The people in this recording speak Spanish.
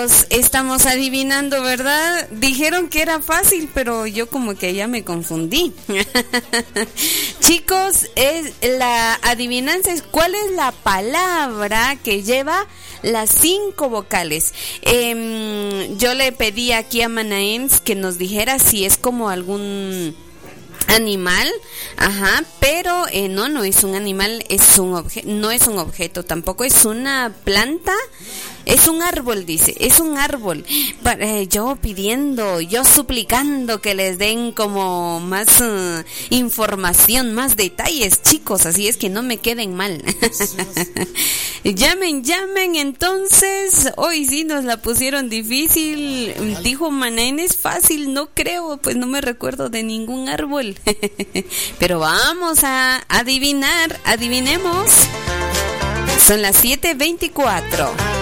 Estamos adivinando, ¿verdad? Dijeron que era fácil, pero yo como que ya me confundí. Chicos, es la adivinanza es ¿cuál es la palabra que lleva las 5 vocales? Yo le pedí aquí a Manaens que nos dijera si es como algún animal, pero no es un animal, es un objeto, no es un objeto, tampoco es una planta. Es un árbol, dice, es un árbol. Yo pidiendo, yo suplicando que les den como más información, más detalles, chicos, así es que no me queden mal. Llamen, entonces. Hoy sí nos la pusieron difícil. Dijo Manaen, es fácil, no creo, pues no me recuerdo de ningún árbol. Pero vamos a adivinar, adivinemos. Son las 7:24.